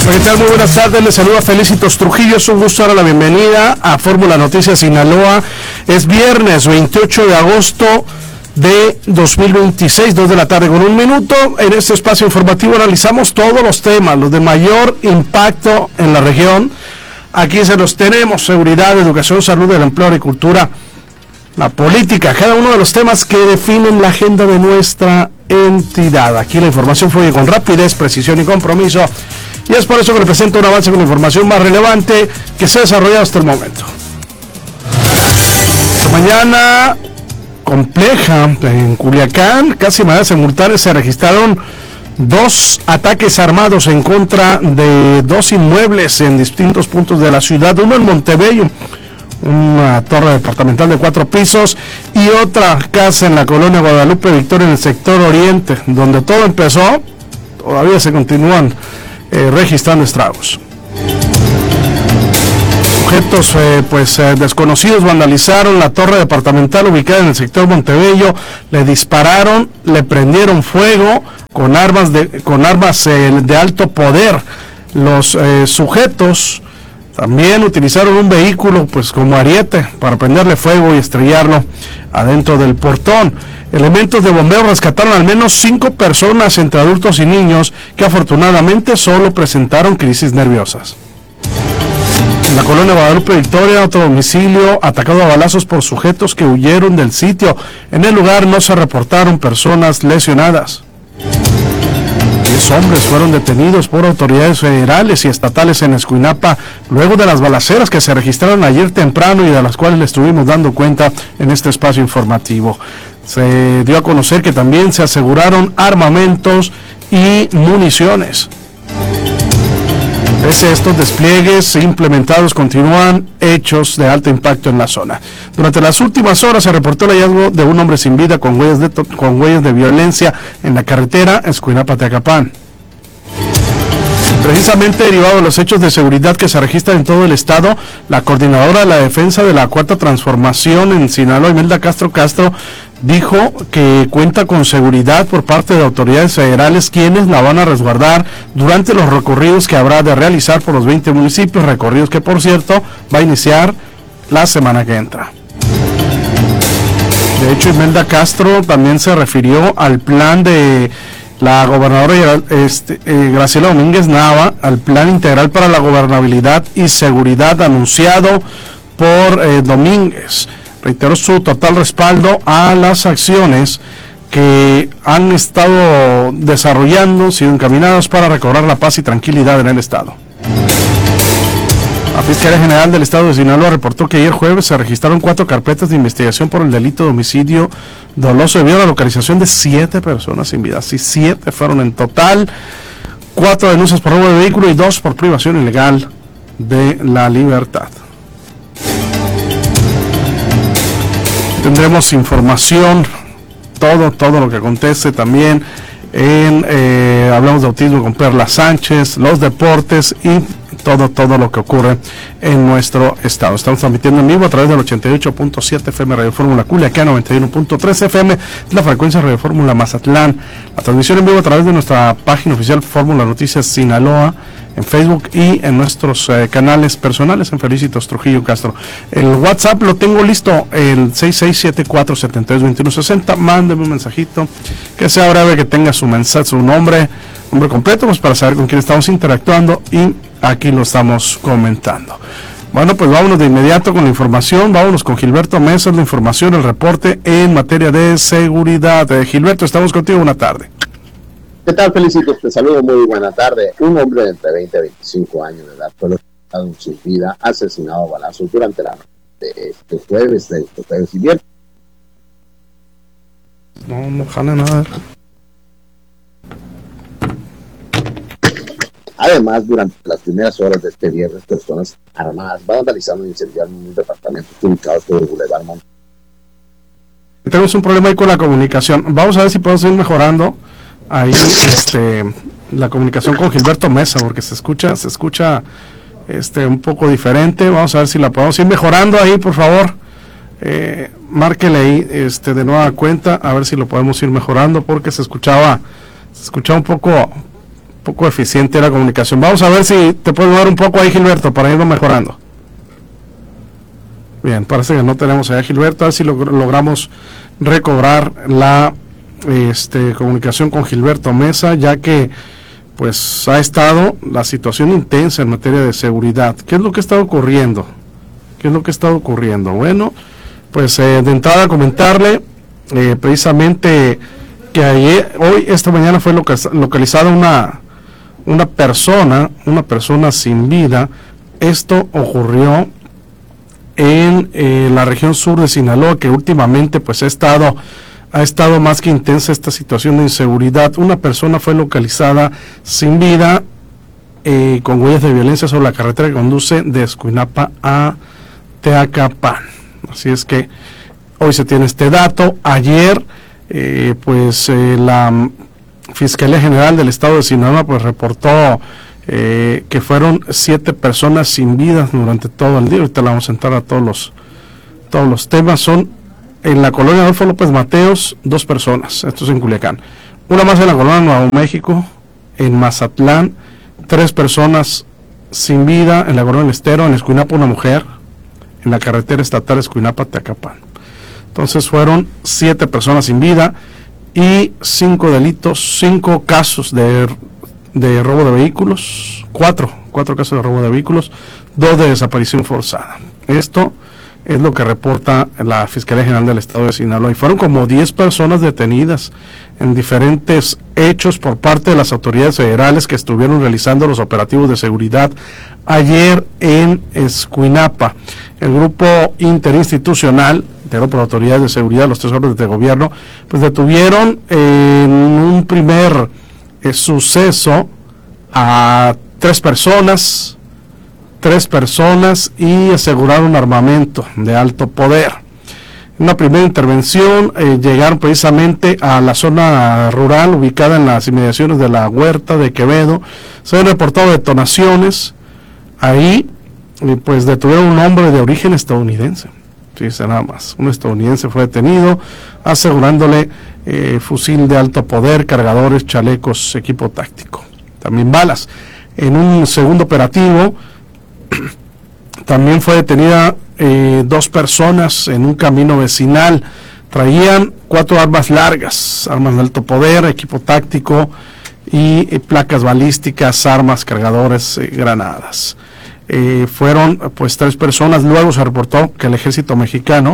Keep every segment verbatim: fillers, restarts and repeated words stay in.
¿Qué tal? Muy buenas tardes, les saluda Felicitos Trujillo, es un gusto dar la bienvenida a Fórmula Noticias Sinaloa. Es viernes veintiocho de agosto de dos mil veintiséis, dos de la tarde con un minuto. En este espacio informativo analizamos todos los temas, los de mayor impacto en la región. Aquí se los tenemos: seguridad, educación, salud, el empleo, agricultura, la política, cada uno de los temas que definen la agenda de nuestra entidad. Aquí la información fluye con rapidez, precisión y compromiso, y es por eso que le presento un avance con la información más relevante que se ha desarrollado hasta el momento. Esta mañana compleja en Culiacán, casi de manera simultánea se registraron dos ataques armados en contra de dos inmuebles en distintos puntos de la ciudad, uno en Montebello, una torre departamental de cuatro pisos, y otra casa en la colonia Guadalupe Victoria en el sector oriente, donde todo empezó. Todavía se continúan eh, registrando estragos. Sujetos eh, pues eh, desconocidos vandalizaron la torre departamental ubicada en el sector Montebello, le dispararon, le prendieron fuego con armas de con armas eh, de alto poder. Los eh, sujetos también utilizaron un vehículo pues como ariete para prenderle fuego y estrellarlo adentro del portón. Elementos de bomberos rescataron al menos cinco personas entre adultos y niños que afortunadamente solo presentaron crisis nerviosas. En la colonia Guadalupe Victoria, otro domicilio atacado a balazos por sujetos que huyeron del sitio. En el lugar no se reportaron personas lesionadas. Diez hombres fueron detenidos por autoridades federales y estatales en Escuinapa luego de las balaceras que se registraron ayer temprano y de las cuales le estuvimos dando cuenta en este espacio informativo. Se dio a conocer que también se aseguraron armamentos y municiones. Pese a estos despliegues implementados, continúan hechos de alto impacto en la zona. Durante las últimas horas se reportó el hallazgo de un hombre sin vida con huellas de, con huellas de violencia en la carretera Escuinapa-Tecapán. Precisamente derivado de los hechos de seguridad que se registran en todo el estado, la coordinadora de la defensa de la Cuarta Transformación en Sinaloa, Imelda Castro Castro, dijo que cuenta con seguridad por parte de autoridades federales, quienes la van a resguardar durante los recorridos que habrá de realizar por los veinte municipios, recorridos que por cierto va a iniciar la semana que entra. De hecho, Imelda Castro también se refirió al plan de la gobernadora este, eh, Graciela Domínguez Nava, al plan integral para la gobernabilidad y seguridad anunciado por eh, Domínguez. Reiteró su total respaldo a las acciones que han estado desarrollando, sido encaminadas para recobrar la paz y tranquilidad en el estado. La Fiscalía General del Estado de Sinaloa reportó que ayer jueves se registraron cuatro carpetas de investigación por el delito de homicidio doloso debido a la localización de siete personas sin vida. Sí, siete fueron en total, cuatro denuncias por robo de vehículo y dos por privación ilegal de la libertad. Tendremos información, todo, todo lo que acontece también en, eh, hablamos de autismo con Perla Sánchez, los deportes y todo, todo lo que ocurre en nuestro estado. Estamos transmitiendo en vivo a través del ochenta y ocho punto siete F M Radio Fórmula Culiacán, noventa y uno punto tres F M, es la frecuencia Radio Fórmula Mazatlán. La transmisión en vivo a través de nuestra página oficial Fórmula Noticias Sinaloa, en Facebook y en nuestros eh, canales personales en Felicitos Trujillo Castro. El WhatsApp lo tengo listo, el seis seis siete cuatro siete tres dos uno seis cero. Mándeme un mensajito, que sea breve, que tenga su mensaje, su nombre, nombre completo, pues para saber con quién estamos interactuando y aquí lo estamos comentando. Bueno, pues vámonos de inmediato con la información, vámonos con Gilberto Mesa, la información, el reporte en materia de seguridad. Eh, Gilberto, estamos contigo, buena tarde. ¿Qué tal, Felicitos? Te saludo, muy buena tarde. Un hombre de entre veinte y veinticinco años de edad fue localizado en su vida, asesinado a balazos durante la noche de este jueves, de este jueves y viernes. No, no jala nada. Además, durante las primeras horas de este viernes, personas armadas vandalizaron e incendiaron un departamento ubicado sobre el Boulevard Monte. Tenemos un problema ahí con la comunicación. Vamos a ver si podemos ir mejorando ahí este la comunicación con Gilberto Mesa, porque se escucha, se escucha este un poco diferente. Vamos a ver si la podemos ir mejorando ahí, por favor. Eh, márquele ahí este de nueva cuenta, a ver si lo podemos ir mejorando, porque se escuchaba, se escuchaba un poco poco eficiente la comunicación. Vamos a ver si te puedo dar un poco ahí, Gilberto, para irnos mejorando. Bien, parece que no tenemos allá, Gilberto. A ver si log logramos recobrar la este, comunicación con Gilberto Mesa, ya que pues ha estado la situación intensa en materia de seguridad. ¿Qué es lo que está ocurriendo? ¿Qué es lo que está ocurriendo? Bueno, pues eh, de entrada comentarle eh, precisamente que ayer, hoy, esta mañana fue loca localizada una una persona, una persona sin vida. Esto ocurrió en eh, la región sur de Sinaloa, que últimamente pues ha estado ha estado más que intensa esta situación de inseguridad. Una persona fue localizada sin vida eh, con huellas de violencia sobre la carretera que conduce de Escuinapa a Teacapán. Así es que hoy se tiene este dato. Ayer eh, pues eh, la Fiscalía General del Estado de Sinaloa pues reportó eh, que fueron siete personas sin vida durante todo el día. Ahorita le vamos a entrar a todos los todos los temas. Son en la colonia Adolfo López Mateos, dos personas, esto es en Culiacán. Una más en la colonia Nuevo México, en Mazatlán, tres personas sin vida, en la colonia El Estero, en Escuinapa una mujer, en la carretera estatal Escuinapa-Teacapán. Entonces fueron siete personas sin vida y cinco delitos, cinco casos de, de robo de vehículos, cuatro, cuatro casos de robo de vehículos, dos de desaparición forzada. Esto es lo que reporta la Fiscalía General del Estado de Sinaloa. Y fueron como diez personas detenidas en diferentes hechos por parte de las autoridades federales que estuvieron realizando los operativos de seguridad ayer en Escuinapa. El grupo interinstitucional por autoridades de seguridad, los tres órdenes de gobierno, pues detuvieron en un primer eh, suceso a tres personas, tres personas y aseguraron armamento de alto poder. En una primera intervención eh, llegaron precisamente a la zona rural ubicada en las inmediaciones de la Huerta de Quevedo. Se han reportado detonaciones ahí, y pues detuvieron a un hombre de origen estadounidense. Fíjense nada más, un estadounidense fue detenido asegurándole eh, fusil de alto poder, cargadores, chalecos, equipo táctico, también balas. En un segundo operativo también fue detenida eh, dos personas en un camino vecinal. Traían cuatro armas largas, armas de alto poder, equipo táctico y eh, placas balísticas, armas, cargadores, eh, granadas. Eh, fueron pues tres personas. Luego se reportó que el ejército mexicano,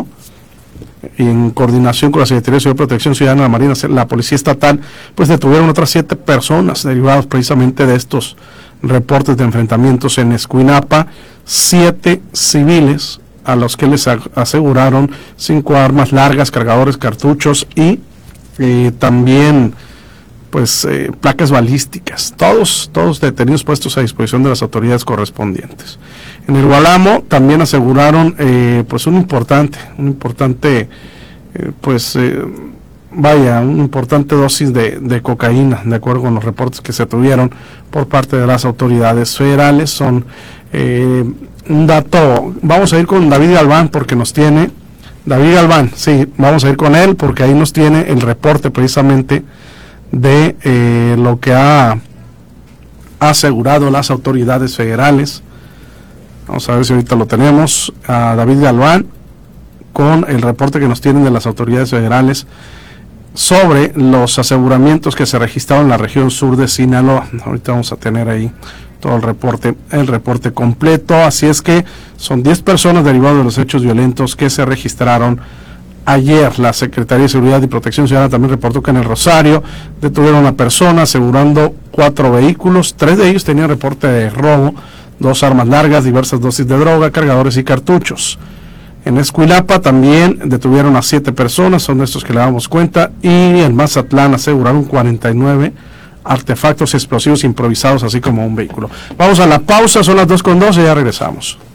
en coordinación con la Secretaría de Seguridad y Protección Ciudadana, la Marina, la Policía Estatal, pues detuvieron otras siete personas derivados precisamente de estos reportes de enfrentamientos en Escuinapa, siete civiles a los que les aseguraron cinco armas largas, cargadores, cartuchos y eh, también pues eh, placas balísticas, todos todos detenidos, puestos a disposición de las autoridades correspondientes. En el Gualamo también aseguraron eh, pues un importante un importante eh, pues eh, vaya una importante dosis de, de cocaína, de acuerdo con los reportes que se tuvieron por parte de las autoridades federales. Son eh, un dato. Vamos a ir con David Galván porque nos tiene David Galván, sí, vamos a ir con él porque ahí nos tiene el reporte precisamente de eh, lo que ha asegurado las autoridades federales. Vamos a ver si ahorita lo tenemos a David Galván con el reporte que nos tienen de las autoridades federales sobre los aseguramientos que se registraron en la región sur de Sinaloa. Ahorita vamos a tener ahí todo el reporte, el reporte completo. Así es que son diez personas derivadas de los hechos violentos que se registraron ayer. La Secretaría de Seguridad y Protección Ciudadana también reportó que en el Rosario detuvieron a una persona asegurando cuatro vehículos. Tres de ellos tenían reporte de robo, dos armas largas, diversas dosis de droga, cargadores y cartuchos. En Escuinapa también detuvieron a siete personas, son de estos que le damos cuenta, y en Mazatlán aseguraron cuarenta y nueve artefactos explosivos improvisados, así como un vehículo. Vamos a la pausa, son las dos con doce y ya regresamos.